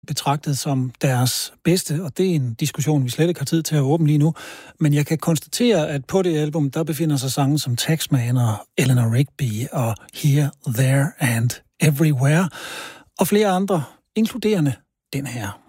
betragtet som deres bedste, og det er en diskussion, vi slet ikke har tid til at åbne lige nu. Men jeg kan konstatere, at på det album, der befinder sig sange som Taxman og Eleanor Rigby og Here, There and Everywhere, og flere andre, inkluderende den her.